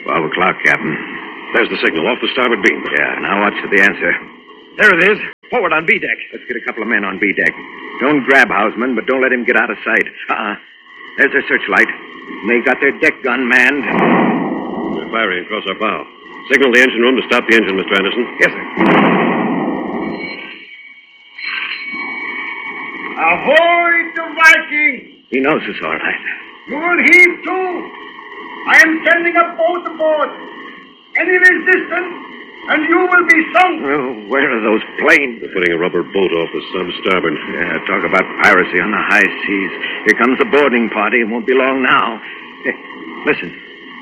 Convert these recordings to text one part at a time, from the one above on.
12 o'clock, Captain. There's the signal off the starboard beam. Yeah, now watch for the answer. There it is. Forward on B deck. Let's get a couple of men on B deck. Don't grab Houseman, but don't let him get out of sight. There's their searchlight. And they got their deck gun manned. They're firing across our bow. Signal the engine room to stop the engine, Mr. Anderson. Yes, sir. Ahoy to Viking! He knows us all right. You will heave to. I am sending a boat aboard. Any resistance, and you will be sunk. Oh, where are those planes? They're putting a rubber boat off the sub-starboard. Yeah, talk about piracy on the high seas. Here comes the boarding party. It won't be long now. Hey, listen.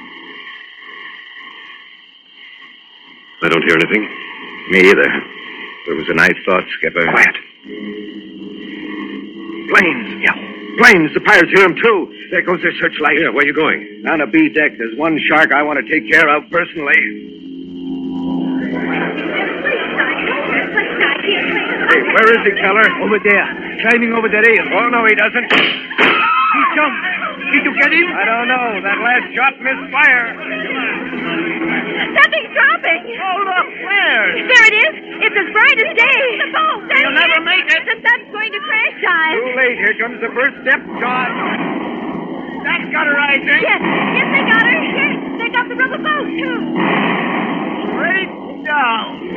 I don't hear anything. Me either. It was a nice thought, Skipper. Quiet. Planes. Yeah, planes. The pirates hear them, too. There goes their searchlight. Yeah, where are you going? Down to B deck. There's one shark I want to take care of personally. Hey, where is he, Keller? Over there. Climbing over the rail. Oh, no, he doesn't. He jumped. Did you get him? I don't know. That last shot missed fire. Something's dropping. Oh, look. Where? There it is. It's as bright as day. The boat. You'll never make it. The sun's going to crash dive. Too late. Here comes the first step, John. That got her, I think. Yes, they got her. Yes, they got the rubber boat, too. Straight down.